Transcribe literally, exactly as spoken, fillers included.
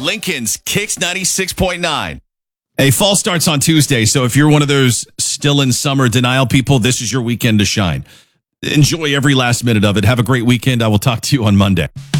Lincoln's Kicks ninety-six point nine. Hey, fall starts on Tuesday, so if you're one of those still in summer denial people, this is your weekend to shine. Enjoy every last minute of it. Have a great weekend. I will talk to you on Monday.